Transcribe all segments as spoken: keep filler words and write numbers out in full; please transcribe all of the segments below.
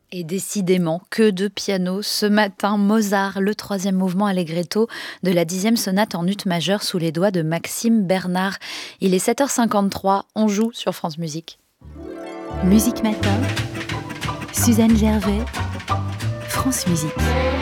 Et décidément, que de piano. Ce matin, Mozart, le troisième mouvement allegretto de la dixième sonate en ut majeur sous les doigts de Maxime Bernard. Il est sept heures cinquante-trois, on joue sur France Musique. Musique Matin, Suzanne Gervais, France Musique.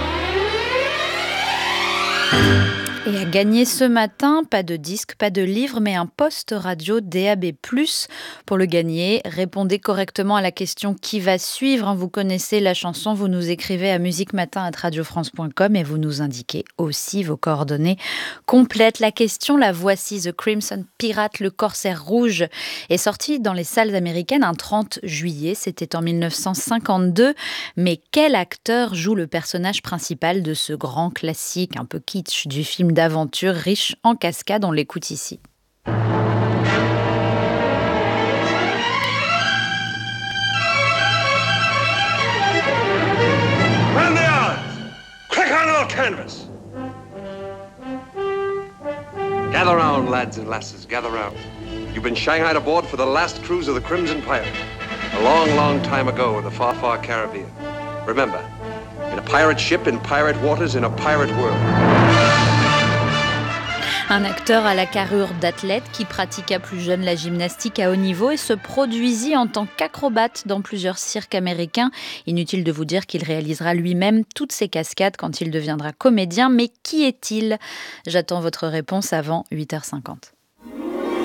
Et à gagner ce matin, pas de disque, pas de livre, mais un poste radio D A B plus. Pour le gagner, répondez correctement à la question qui va suivre. Vous connaissez la chanson, vous nous écrivez à musiquematin arobase radio france point com et vous nous indiquez aussi vos coordonnées complètes. La question, la voici. The Crimson Pirate, le corsaire rouge, est sorti dans les salles américaines un trente juillet. C'était en mille neuf cent cinquante-deux. Mais quel acteur joue le personnage principal de ce grand classique un peu kitsch du film d'aventure riche en cascades? On l'écoute ici. Man the odds! Quick on all canvas! Gather round, lads and lasses, gather round. You've been shanghaied aboard for the last cruise of the Crimson Pirate. A long, long time ago in the far, far Caribbean. Remember, in a pirate ship, in pirate waters, in a pirate world. Un acteur à la carrure d'athlète qui pratiqua plus jeune la gymnastique à haut niveau et se produisit en tant qu'acrobate dans plusieurs cirques américains. Inutile de vous dire qu'il réalisera lui-même toutes ses cascades quand il deviendra comédien. Mais qui est-il ? J'attends votre réponse avant huit heures cinquante.